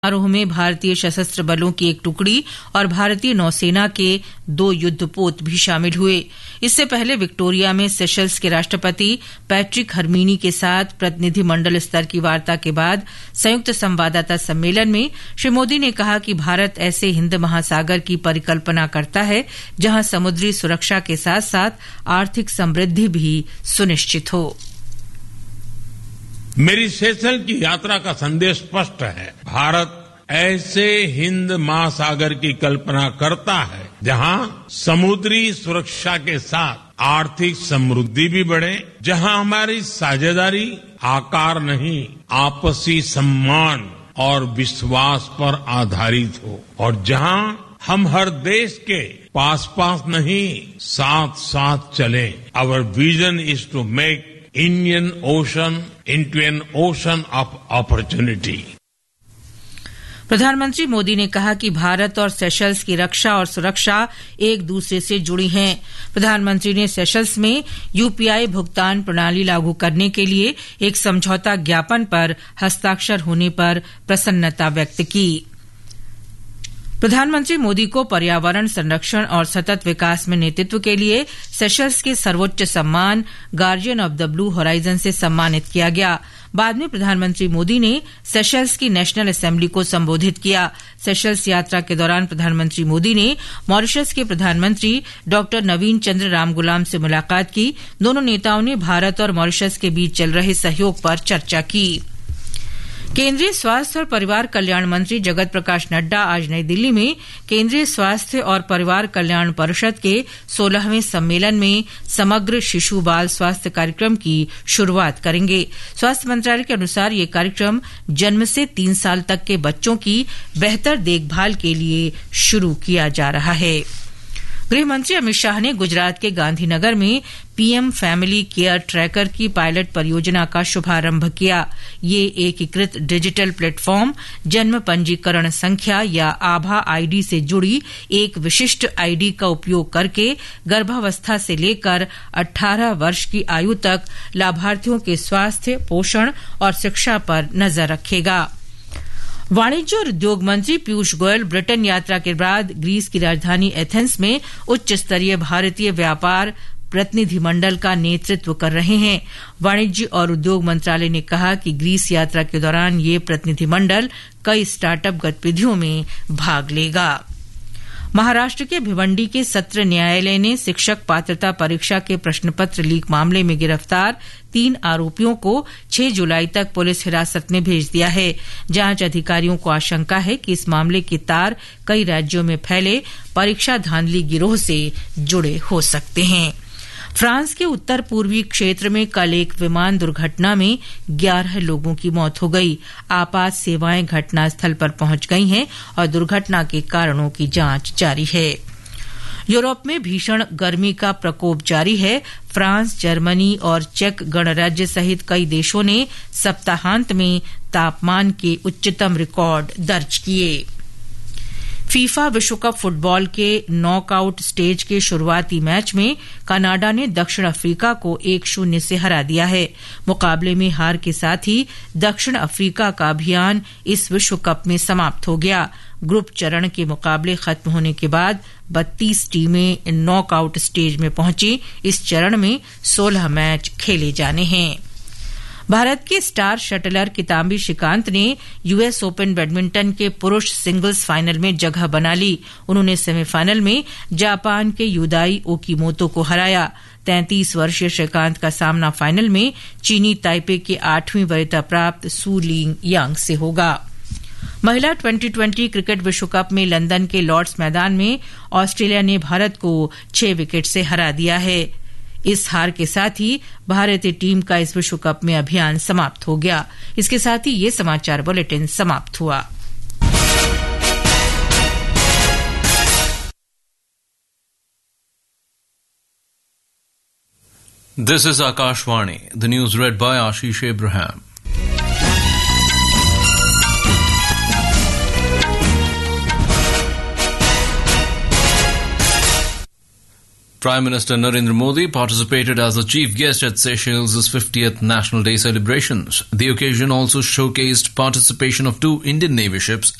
समारोह में भारतीय सशस्त्र बलों की एक टुकड़ी और भारतीय नौसेना के 2 युद्धपोत भी शामिल हुए। इससे पहले विक्टोरिया में सेशल्स के राष्ट्रपति पैट्रिक हरमीनी के साथ प्रतिनिधिमंडल स्तर की वार्ता के बाद संयुक्त संवाददाता सम्मेलन में श्री मोदी ने कहा कि भारत ऐसे हिंद महासागर की परिकल्पना करता है जहां समुद्री सुरक्षा के साथ साथ आर्थिक समृद्धि भी सुनिश्चित हो। मेरी सेशल की यात्रा का संदेश स्पष्ट है। भारत ऐसे हिंद महासागर की कल्पना करता है जहां समुद्री सुरक्षा के साथ आर्थिक समृद्धि भी बढ़े, जहां हमारी साझेदारी आकार नहीं आपसी सम्मान और विश्वास पर आधारित हो और जहां हम हर देश के पास पास नहीं साथ साथ चले। Our vision is to make Indian Ocean into an ocean of opportunity। प्रधानमंत्री मोदी ने कहा कि भारत और सेशल्स की रक्षा और सुरक्षा एक दूसरे से जुड़ी हैं। प्रधानमंत्री ने सेशल्स में यूपीआई भुगतान प्रणाली लागू करने के लिए एक समझौता ज्ञापन पर हस्ताक्षर होने पर प्रसन्नता व्यक्त की। प्रधानमंत्री मोदी को पर्यावरण संरक्षण और सतत विकास में नेतृत्व के लिए सेशल्स के सर्वोच्च सम्मान guardian of the blue horizon से सम्मानित किया गया। बाद में प्रधानमंत्री मोदी ने सेशल्स की नेशनल असेंबली को संबोधित किया। सेशल्स यात्रा के दौरान प्रधानमंत्री मोदी ने मॉरिशस के प्रधानमंत्री डॉ नवीन चंद्र रामगुलाम से मुलाकात की। दोनों नेताओं ने भारत और मॉरिशस के बीच चल रहे सहयोग पर चर्चा की। केंद्रीय स्वास्थ्य और परिवार कल्याण मंत्री जगत प्रकाश नड्डा आज नई दिल्ली में केंद्रीय स्वास्थ्य और परिवार कल्याण परिषद के 16वें सम्मेलन में समग्र शिशु बाल स्वास्थ्य कार्यक्रम की शुरुआत करेंगे। स्वास्थ्य मंत्रालय के अनुसार ये कार्यक्रम जन्म से 3 साल तक के बच्चों की बेहतर देखभाल के लिए शुरू किया जा रहा है। गृहमंत्री अमित शाह ने गुजरात के गांधीनगर में पीएम फैमिली केयर ट्रैकर की पायलट परियोजना का शुभारंभ किया। ये एकीकृत डिजिटल प्लेटफॉर्म जन्म पंजीकरण संख्या या आभा आईडी से जुड़ी एक विशिष्ट आईडी का उपयोग करके गर्भावस्था से लेकर 18 वर्ष की आयु तक लाभार्थियों के स्वास्थ्य, पोषण और शिक्षा पर नजर रखेगा। वाणिज्य और उद्योग मंत्री पीयूष गोयल ब्रिटेन यात्रा के बाद ग्रीस की राजधानी एथेंस में उच्च स्तरीय भारतीय व्यापार प्रतिनिधिमंडल का नेतृत्व कर रहे हैं। वाणिज्य और उद्योग मंत्रालय ने कहा कि ग्रीस यात्रा के दौरान ये प्रतिनिधिमंडल कई स्टार्टअप गतिविधियों में भाग लेगा। महाराष्ट्र के भिवंडी के सत्र न्यायालय ने शिक्षक पात्रता परीक्षा के प्रश्नपत्र लीक मामले में गिरफ्तार 3 आरोपियों को 6 जुलाई तक पुलिस हिरासत में भेज दिया है। जांच अधिकारियों को आशंका है कि इस मामले के तार कई राज्यों में फैले परीक्षा धांधली गिरोह से जुड़े हो सकते हैं। फ्रांस के उत्तर पूर्वी क्षेत्र में कल एक विमान दुर्घटना में 11 लोगों की मौत हो गई। आपात सेवाएं घटनास्थल पर पहुंच गई हैं और दुर्घटना के कारणों की जांच जारी है। यूरोप में भीषण गर्मी का प्रकोप जारी है। फ्रांस, जर्मनी और चेक गणराज्य सहित कई देशों ने सप्ताहांत में तापमान के उच्चतम रिकॉर्ड दर्ज किए। फीफा विश्व कप फुटबॉल के नॉकआउट स्टेज के शुरुआती मैच में कनाडा ने दक्षिण अफ्रीका को 1-0 से हरा दिया है। मुकाबले में हार के साथ ही दक्षिण अफ्रीका का अभियान इस विश्व कप में समाप्त हो गया। ग्रुप चरण के मुकाबले खत्म होने के बाद 32 टीमें नॉकआउट स्टेज में पहुंची। इस चरण में 16 मैच खेले जाने हैं। भारत के स्टार शटलर किदाम्बी श्रीकांत ने यूएस ओपन बैडमिंटन के पुरुष सिंगल्स फाइनल में जगह बना ली। उन्होंने सेमीफाइनल में जापान के यूदाई ओकीमोतो को हराया। 33 वर्षीय श्रीकांत का सामना फाइनल में चीनी ताइपे के 8वीं वरीयता प्राप्त सू लिंग यांग से होगा। महिला 2020 क्रिकेट विश्व कप में लंदन के लॉर्ड्स मैदान में ऑस्ट्रेलिया ने भारत को 6 विकेट से हरा दिया है। इस हार के साथ ही भारतीय टीम का इस विश्व कप में अभियान समाप्त हो गया। इसके साथ ही ये समाचार बुलेटिन समाप्त हुआ। This is Akashvani, the news red bye Ashish Ibrahim. Prime Minister Narendra Modi participated as the chief guest at Seychelles' 50th National Day celebrations. The occasion also showcased participation of 2 Indian Navy ships